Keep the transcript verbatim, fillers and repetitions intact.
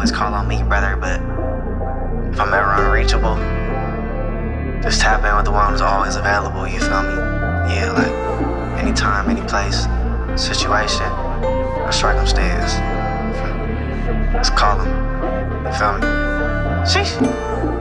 always call on me, brother, but if I'm ever unreachable, just tap in with the one who's always available, you feel me? Yeah, like, anytime, any place, situation, or circumstance. Just call him, you feel me? Sheesh.